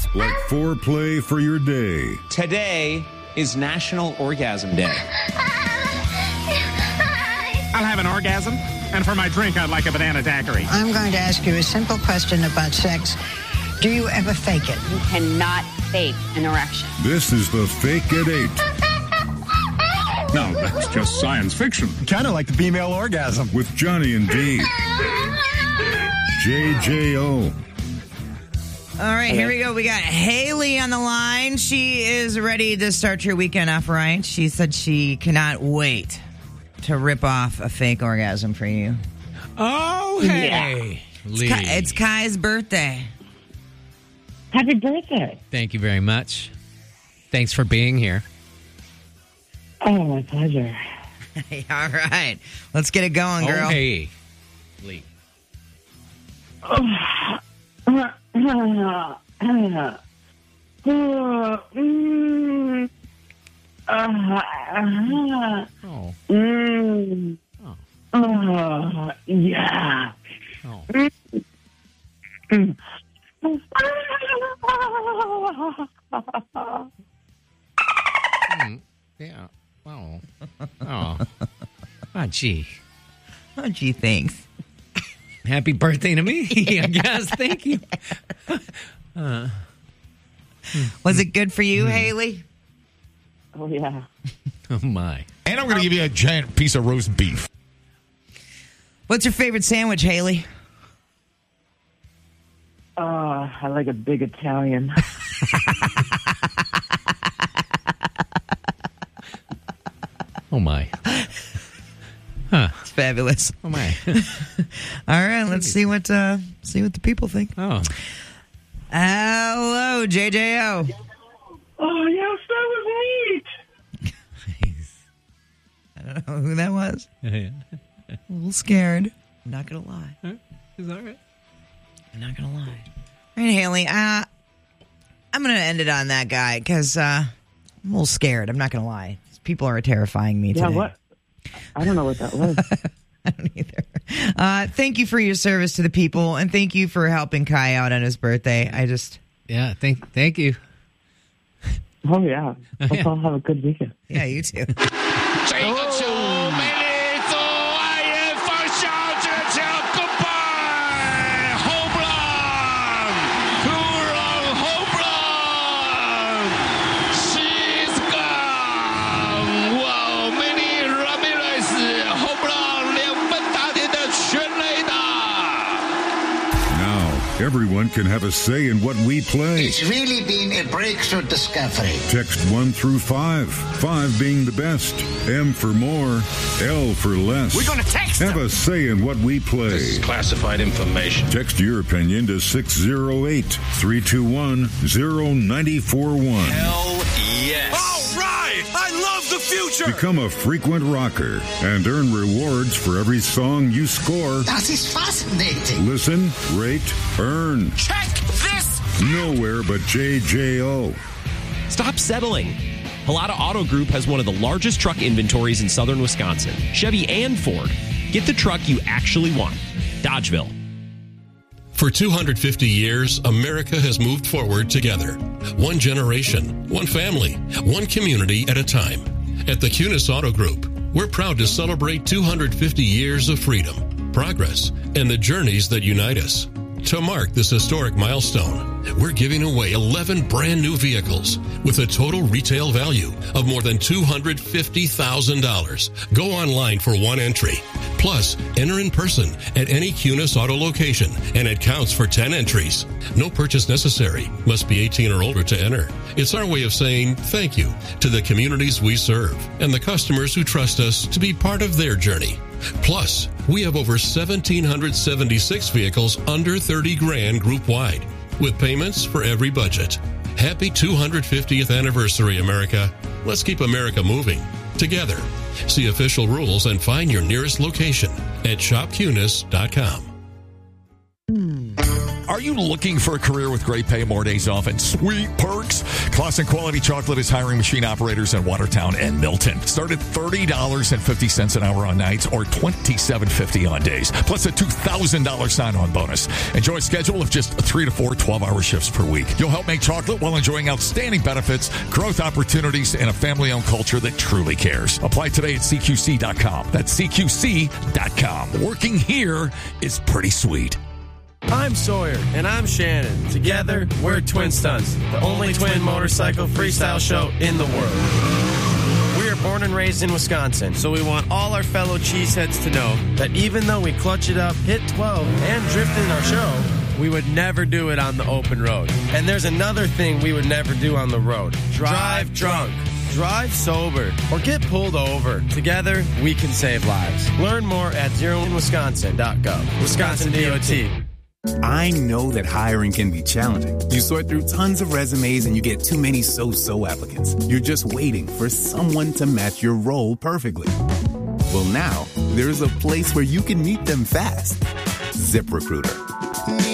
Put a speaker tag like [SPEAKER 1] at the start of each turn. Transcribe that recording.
[SPEAKER 1] like foreplay for your day.
[SPEAKER 2] Today is National Orgasm Day.
[SPEAKER 3] I'll have an orgasm, and for my drink, I'd like a banana daiquiri.
[SPEAKER 4] I'm going to ask you a simple question about sex. Do you ever fake it?
[SPEAKER 5] You cannot fake an erection.
[SPEAKER 1] This is the Fake at 8.
[SPEAKER 3] No, that's just science fiction.
[SPEAKER 6] Kind of like the female orgasm.
[SPEAKER 1] With Johnny and D. JJO.
[SPEAKER 7] All right, here we go. We got Haley on the line. She is ready to start your weekend off right. She said she cannot wait to rip off a fake orgasm for you.
[SPEAKER 8] Oh, hey.
[SPEAKER 7] Yeah. It's Kai's birthday.
[SPEAKER 9] Happy birthday.
[SPEAKER 8] Thank you very much. Thanks for being here.
[SPEAKER 9] Oh, my pleasure.
[SPEAKER 7] All right. Let's get it going, girl.
[SPEAKER 8] Oh, hey. Lee.
[SPEAKER 9] Yeah.
[SPEAKER 8] Oh. Yeah. Oh. Oh. Oh, gee.
[SPEAKER 7] Oh, gee, thanks.
[SPEAKER 8] Happy birthday to me, I guess. Thank you.
[SPEAKER 7] Was it good for you, Haley?
[SPEAKER 9] Oh, yeah.
[SPEAKER 8] Oh, my.
[SPEAKER 6] And I'm going to give you a giant piece of roast beef.
[SPEAKER 7] What's your favorite sandwich, Haley?
[SPEAKER 9] I like a big Italian.
[SPEAKER 8] Oh, my. Huh.
[SPEAKER 7] It's fabulous.
[SPEAKER 8] Oh, my.
[SPEAKER 7] All right, let's see what the people think.
[SPEAKER 8] Oh.
[SPEAKER 7] Hello, JJO.
[SPEAKER 9] Oh, yes, that was neat.
[SPEAKER 7] I don't know who that was.
[SPEAKER 8] Yeah.
[SPEAKER 7] A little scared. I'm not going to lie.
[SPEAKER 8] Is that right?
[SPEAKER 7] I'm not going to lie. All right, Haley, I'm going to end it on that guy because I'm a little scared. I'm not going to lie. People are terrifying me today.
[SPEAKER 9] Yeah, what? I don't know what that was.
[SPEAKER 7] I don't either. Thank you for your service to the people, and thank you for helping Kai out on his birthday.
[SPEAKER 8] Yeah, thank you.
[SPEAKER 9] Oh, yeah. Let's all have a good weekend.
[SPEAKER 7] Yeah, you too.
[SPEAKER 1] Everyone can have a say in what we play.
[SPEAKER 10] It's really been a breakthrough discovery.
[SPEAKER 1] Text 1 through 5. 5 being the best. M for more. L for less.
[SPEAKER 6] We're going to text
[SPEAKER 1] Have
[SPEAKER 6] them.
[SPEAKER 1] a say in what we play.
[SPEAKER 11] This is classified information.
[SPEAKER 1] Text your opinion to 608-321-0941.
[SPEAKER 11] Hell yes.
[SPEAKER 6] All right. I love the future.
[SPEAKER 1] Become a frequent rocker and earn rewards for every song you score.
[SPEAKER 10] That is fascinating.
[SPEAKER 1] Listen, rate, earn.
[SPEAKER 6] Check this.
[SPEAKER 1] Nowhere but JJO.
[SPEAKER 12] Stop settling. Halata Auto Group has one of the largest truck inventories in southern Wisconsin. Chevy and Ford. Get the truck you actually want. Dodgeville.
[SPEAKER 13] For 250 years, America has moved forward together. One generation, one family, one community at a time. At the Kunis Auto Group, we're proud to celebrate 250 years of freedom, progress, and the journeys that unite us. To mark this historic milestone, we're giving away 11 brand new vehicles with a total retail value of more than $250,000. Go online for one entry. Plus, enter in person at any Kunis Auto location, and it counts for 10 entries. No purchase necessary. Must be 18 or older to enter. It's our way of saying thank you to the communities we serve and the customers who trust us to be part of their journey. Plus, we have over 1,776 vehicles under 30 grand group-wide, with payments for every budget. Happy 250th anniversary, America. Let's keep America moving together. See official rules and find your nearest location at shopkunis.com.
[SPEAKER 14] Are you looking for a career with great pay, more days off, and sweet perks? Clausen Quality Chocolate is hiring machine operators in Watertown and Milton. Start at $30.50 an hour on nights or $27.50 on days, plus a $2,000 sign-on bonus. Enjoy a schedule of just 3 to 4 12-hour shifts per week. You'll help make chocolate while enjoying outstanding benefits, growth opportunities, and a family-owned culture that truly cares. Apply today at CQC.com. That's CQC.com. Working here is pretty sweet.
[SPEAKER 15] I'm Sawyer. And I'm Shannon. Together, we're Twin Stunts, the only twin motorcycle freestyle show in the world. We are born and raised in Wisconsin, so we want all our fellow cheeseheads to know that even though we clutch it up, hit 12, and drift in our show, we would never do it on the open road. And there's another thing we would never do on the road. Drive drunk. Drive sober or get pulled over. Together, we can save lives. Learn more at zeroinwisconsin.gov. Wisconsin DOT.
[SPEAKER 16] I know that hiring can be challenging. You sort through tons of resumes and you get too many so-so applicants. You're just waiting for someone to match your role perfectly. Well, now, there's a place where you can meet them fast. ZipRecruiter.